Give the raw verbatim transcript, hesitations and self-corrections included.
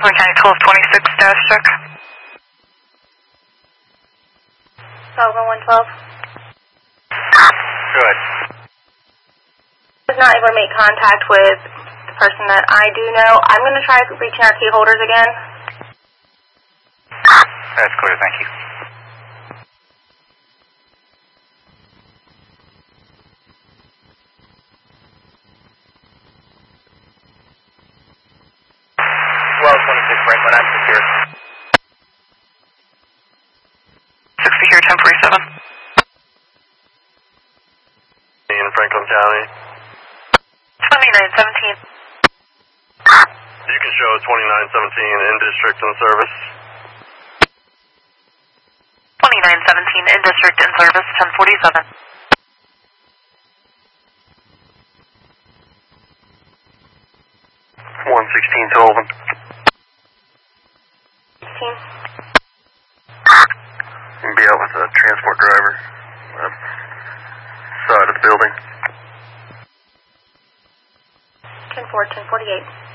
Sullivan County twelve twenty-six dash six. Sullivan one twelve. Good. I was not able to make contact with the person that I do know. I'm going to try reaching our key holders again. That's clear, thank you. Well, twenty-six Franklin, I'm secure. six secure ten forty-seven. In Franklin County. twenty-nine seventeen. You can show twenty-nine seventeen in district and service. twenty-nine seventeen in district in service, ten forty-seven. one sixteen Sullivan. sixteen. You can be out with a transport driver. Uh, side of the building. ten four, ten forty-eight.